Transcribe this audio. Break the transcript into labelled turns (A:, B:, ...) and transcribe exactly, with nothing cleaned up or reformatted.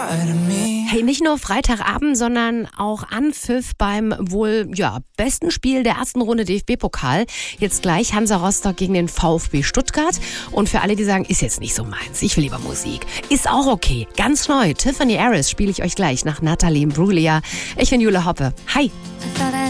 A: Hey, nicht nur Freitagabend, sondern auch Anpfiff beim wohl ja, besten Spiel der ersten Runde D F B-Pokal. Jetzt gleich Hansa Rostock gegen den VfB Stuttgart. Und für alle, die sagen, ist jetzt nicht so meins, ich will lieber Musik, ist auch okay. Ganz neu, Tiffany Harris spiele ich euch gleich nach Nathalie Imbruglia. Ich bin Jule Hoppe. Hi.